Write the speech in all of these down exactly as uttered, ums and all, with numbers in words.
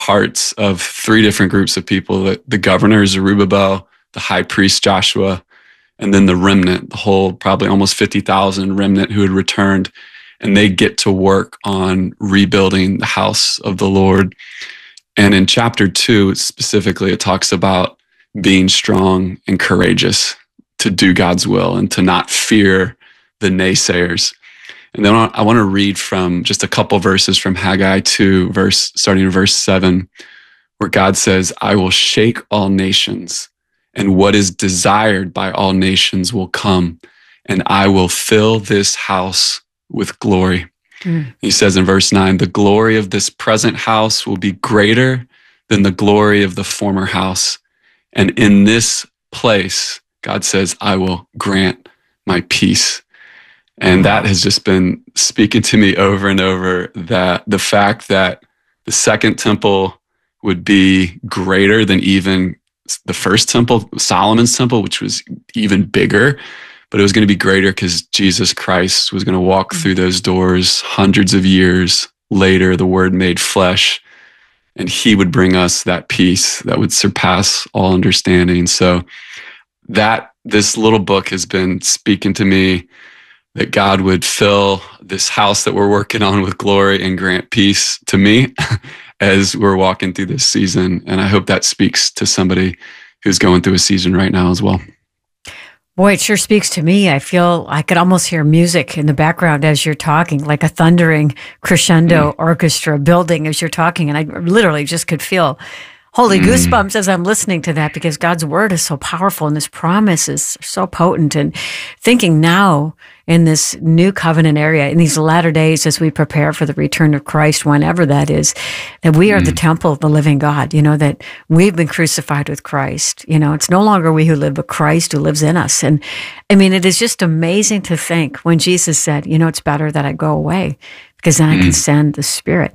hearts of three different groups of people: the, the governor, Zerubbabel, the high priest, Joshua, and then the remnant, the whole probably almost fifty thousand remnant who had returned. And they get to work on rebuilding the house of the Lord. And in chapter two, specifically, it talks about being strong and courageous to do God's will and to not fear the naysayers. And then I want to read from just a couple verses from Haggai two, verse starting in verse seven, where God says, "I will shake all nations, and what is desired by all nations will come, and I will fill this house with glory." Mm. He says in verse nine, "The glory of this present house will be greater than the glory of the former house. And in this place," God says, "I will grant my peace." And that has just been speaking to me over and over, that the fact that the second temple would be greater than even the first temple, Solomon's temple, which was even bigger, but it was going to be greater because Jesus Christ was going to walk through those doors hundreds of years later, the Word made flesh, and he would bring us that peace that would surpass all understanding. So that this little book has been speaking to me, that God would fill this house that we're working on with glory and grant peace to me as we're walking through this season. And I hope that speaks to somebody who's going through a season right now as well. Boy, it sure speaks to me. I feel I could almost hear music in the background as you're talking, like a thundering crescendo mm. orchestra building as you're talking. And I literally just could feel holy mm. goosebumps as I'm listening to that, because God's word is so powerful and his promise is so potent. And thinking now in this new covenant area, in these latter days, as we prepare for the return of Christ, whenever that is, that we are mm. the temple of the living God, you know, that we've been crucified with Christ. You know, it's no longer we who live, but Christ who lives in us. And I mean, it is just amazing to think when Jesus said, you know, it's better that I go away because then mm. I can send the Spirit.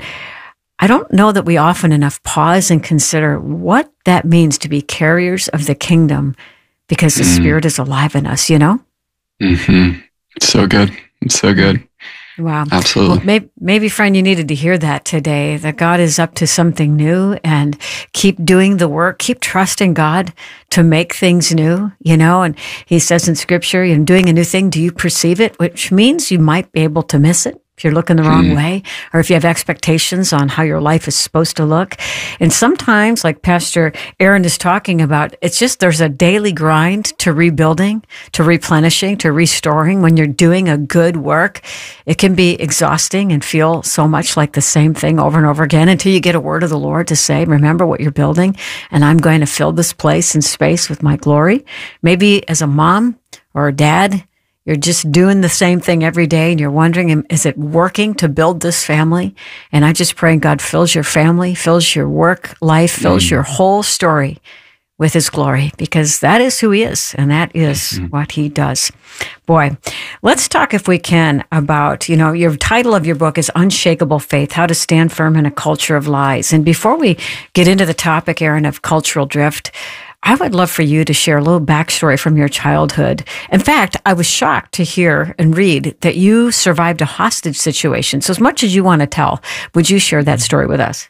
I don't know that we often enough pause and consider what that means to be carriers of the kingdom, because the mm. Spirit is alive in us, you know? Mm-hmm. So good. It's so good. Wow. Absolutely. Well, maybe, maybe, friend, you needed to hear that today, that God is up to something new, and keep doing the work, keep trusting God to make things new, you know? And he says in Scripture, you know, doing a new thing, do you perceive it? Which means you might be able to miss it if you're looking the wrong hmm. way, or if you have expectations on how your life is supposed to look. And sometimes, like Pastor Aaron is talking about, it's just there's a daily grind to rebuilding, to replenishing, to restoring. When you're doing a good work, it can be exhausting and feel so much like the same thing over and over again until you get a word of the Lord to say, remember what you're building, and I'm going to fill this place and space with my glory. Maybe as a mom or a dad, you're just doing the same thing every day, and you're wondering, is it working to build this family? And I just pray God fills your family, fills your work life, fills mm. your whole story with his glory, because that is who he is, and that is mm. what he does. Boy, let's talk, if we can, about, you know, your title of your book is Unshakable Faith, How to Stand Firm in a Culture of Lies. And before we get into the topic, Aaron, of cultural drift, I would love for you to share a little backstory from your childhood. In fact, I was shocked to hear and read that you survived a hostage situation. So as much as you want to tell, would you share that story with us?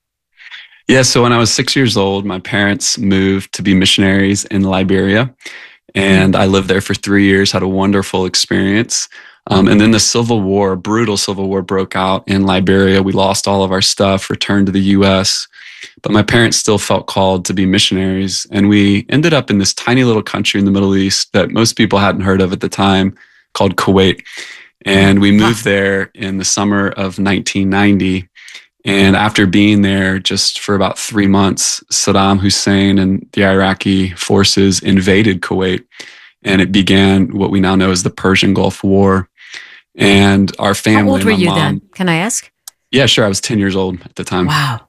Yeah, so when I was six years old, my parents moved to be missionaries in Liberia, and I lived there for three years, had a wonderful experience. Um, and then the Civil War, brutal Civil War, broke out in Liberia. We lost all of our stuff, returned to the U S, but my parents still felt called to be missionaries. And we ended up in this tiny little country in the Middle East that most people hadn't heard of at the time, called Kuwait. And we moved there in the summer of nineteen ninety. And after being there just for about three months, Saddam Hussein and the Iraqi forces invaded Kuwait, and it began what we now know as the Persian Gulf War. And our family, how old were my you mom, then? Can I ask? Yeah, sure. I was ten years old at the time. Wow.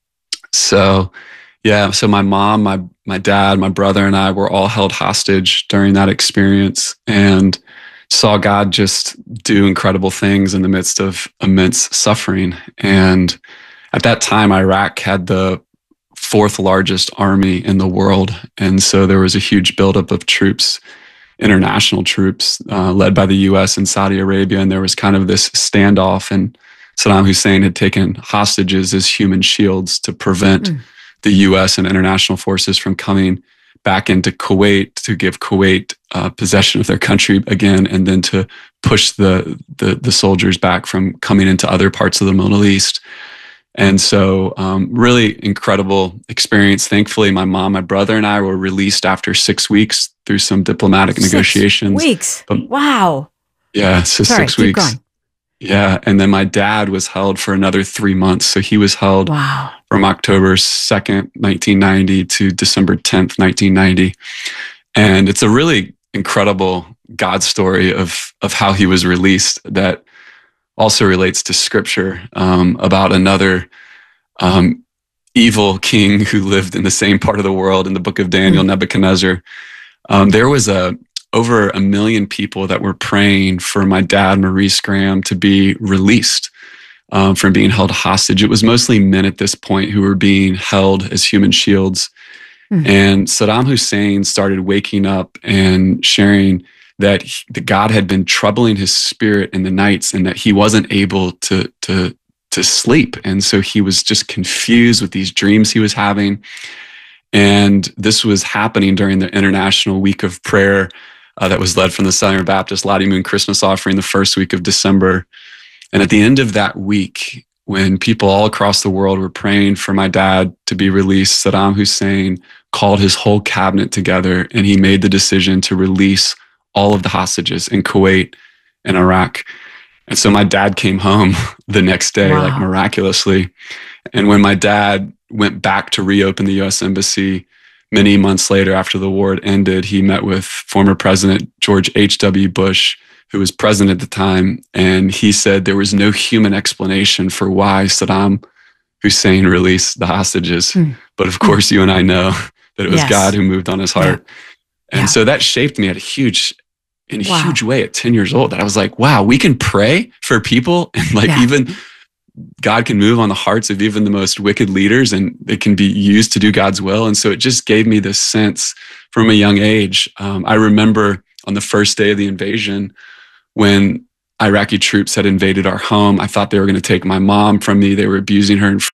So, yeah, so my mom, my my dad, my brother, and I were all held hostage during that experience, and saw God just do incredible things in the midst of immense suffering. And at that time, Iraq had the fourth largest army in the world. And so there was a huge buildup of troops, international troops, uh, led by the U S and Saudi Arabia. And there was kind of this standoff. And Saddam Hussein had taken hostages as human shields to prevent mm. the U S and international forces from coming back into Kuwait to give Kuwait uh, possession of their country again, and then to push the, the the soldiers back from coming into other parts of the Middle East. And so um, really incredible experience. Thankfully, my mom, my brother, and I were released after six weeks through some diplomatic six negotiations. Weeks? But, wow. Yeah, so Sorry, six keep weeks. Going. Yeah, and then my dad was held for another three months. So he was held wow. from October second, nineteen ninety to December tenth, nineteen ninety. And it's a really incredible God story of, of how he was released that also relates to scripture um, about another um, evil king who lived in the same part of the world in the book of Daniel, mm-hmm. Nebuchadnezzar. Um, there was a over a million people that were praying for my dad, Maurice Graham, to be released um, from being held hostage. It was mostly men at this point who were being held as human shields. Mm-hmm. And Saddam Hussein started waking up and sharing that, he, that God had been troubling his spirit in the nights and that he wasn't able to, to, to sleep. And so he was just confused with these dreams he was having. And this was happening during the International Week of Prayer uh, that was led from the Southern Baptist Lottie Moon Christmas offering the first week of December. And at the end of that week, when people all across the world were praying for my dad to be released, Saddam Hussein called his whole cabinet together and he made the decision to release all of the hostages in Kuwait and Iraq. And so my dad came home the next day, wow. like miraculously. And when my dad went back to reopen the U S Embassy many months later after the war ended, he met with former President George H W Bush, who was president at the time. And he said there was no human explanation for why Saddam Hussein released the hostages. Mm. But of course, you and I know that it was yes. God who moved on his heart. Yeah. And yeah. so that shaped me at a huge in a wow. huge way at ten years old, that I was like, wow, we can pray for people and like yeah. even God can move on the hearts of even the most wicked leaders and it can be used to do God's will. And so it just gave me this sense from a young age. Um, I remember on the first day of the invasion when Iraqi troops had invaded our home, I thought they were going to take my mom from me. They were abusing her in